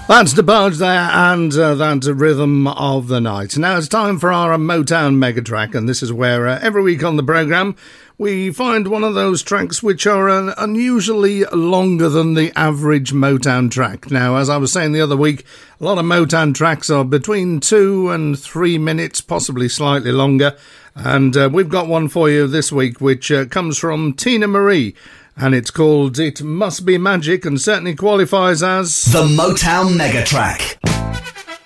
That's DeBarge there, and that's Rhythm of the Night. Now it's time for our Motown Megatrack, and this is where every week on the programme we find one of those tracks which are unusually longer than the average Motown track. Now, as I was saying the other week, a lot of Motown tracks are between 2 and 3 minutes, possibly slightly longer, and we've got one for you this week which comes from Tina Marie. And it's called It Must Be Magic, and certainly qualifies as the Motown Megatrack.